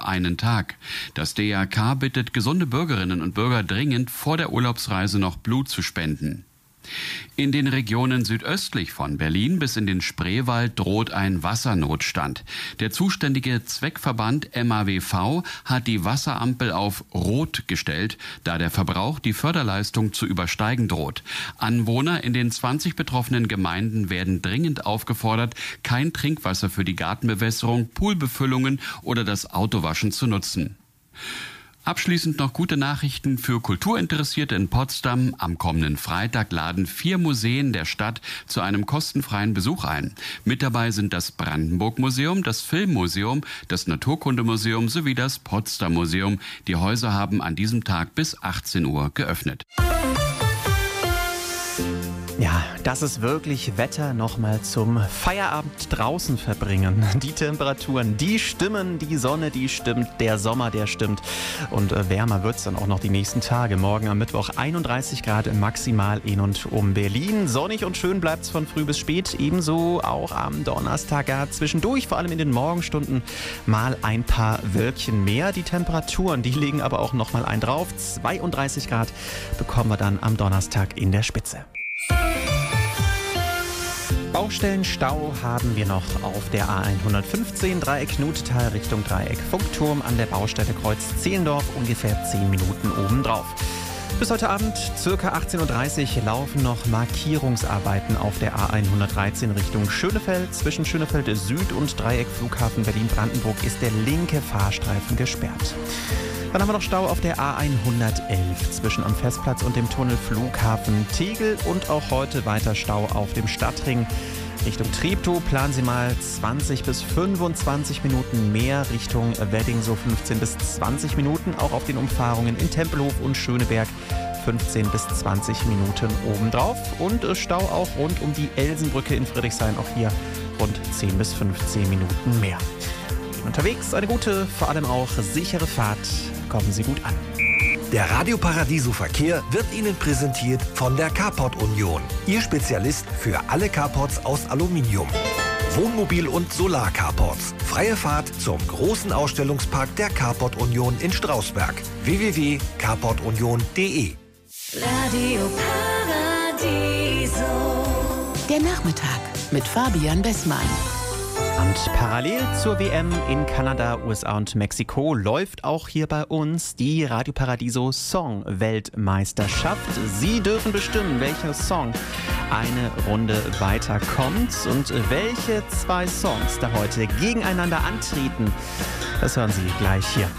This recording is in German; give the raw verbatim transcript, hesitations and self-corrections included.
einen Tag. Das D R K bittet gesunde Bürgerinnen und Bürger dringend, vor der Urlaubsreise noch Blut zu spenden. In den Regionen südöstlich von Berlin bis in den Spreewald droht ein Wassernotstand. Der zuständige Zweckverband M A W V hat die Wasserampel auf Rot gestellt, da der Verbrauch die Förderleistung zu übersteigen droht. Anwohner in den zwanzig betroffenen Gemeinden werden dringend aufgefordert, kein Trinkwasser für die Gartenbewässerung, Poolbefüllungen oder das Autowaschen zu nutzen. Abschließend noch gute Nachrichten für Kulturinteressierte in Potsdam. Am kommenden Freitag laden vier Museen der Stadt zu einem kostenfreien Besuch ein. Mit dabei sind das Brandenburg-Museum, das Filmmuseum, das Naturkundemuseum sowie das Potsdam-Museum. Die Häuser haben an diesem Tag bis achtzehn Uhr geöffnet. Ja, das ist wirklich Wetter nochmal zum Feierabend draußen verbringen. Die Temperaturen, die stimmen, die Sonne, die stimmt, der Sommer, der stimmt. Und äh, wärmer wird es dann auch noch die nächsten Tage. Morgen am Mittwoch einunddreißig Grad maximal in und um Berlin. Sonnig und schön bleibt es von früh bis spät. Ebenso auch am Donnerstag, ja, zwischendurch, vor allem in den Morgenstunden, mal ein paar Wölkchen mehr. Die Temperaturen, die legen aber auch nochmal ein drauf. zweiunddreißig Grad bekommen wir dann am Donnerstag in der Spitze. Baustellenstau haben wir noch auf der A hundertfünfzehn Dreieck Nutetal Richtung Dreieck Funkturm an der Baustelle Kreuz Zehlendorf, ungefähr zehn Minuten obendrauf. Bis heute Abend, circa achtzehn Uhr dreißig, laufen noch Markierungsarbeiten auf der A hundertdreizehn Richtung Schönefeld. Zwischen Schönefeld Süd und Dreieck Flughafen Berlin-Brandenburg ist der linke Fahrstreifen gesperrt. Dann haben wir noch Stau auf der A hundertelf zwischen am Festplatz und dem Tunnel Flughafen Tegel und auch heute weiter Stau auf dem Stadtring. Richtung Treptow planen Sie mal zwanzig bis fünfundzwanzig Minuten mehr, Richtung Wedding so fünfzehn bis zwanzig Minuten, auch auf den Umfahrungen in Tempelhof und Schöneberg fünfzehn bis zwanzig Minuten obendrauf und Stau auch rund um die Elsenbrücke in Friedrichshain, auch hier rund zehn bis fünfzehn Minuten mehr. Unterwegs eine gute, vor allem auch sichere Fahrt. Kommen Sie gut an. Der Radio Paradiso Verkehr wird Ihnen präsentiert von der Carport Union. Ihr Spezialist für alle Carports aus Aluminium. Wohnmobil- und Solar-Carports. Freie Fahrt zum großen Ausstellungspark der Carport Union in Strausberg. w w w punkt carport union punkt d e Radio Paradiso. Der Nachmittag mit Fabian Bessmann. Und parallel zur W M in Kanada, U S A und Mexiko läuft auch hier bei uns die Radio Paradiso Song Weltmeisterschaft. Sie dürfen bestimmen, welcher Song eine Runde weiterkommt und welche zwei Songs da heute gegeneinander antreten. Das hören Sie gleich hier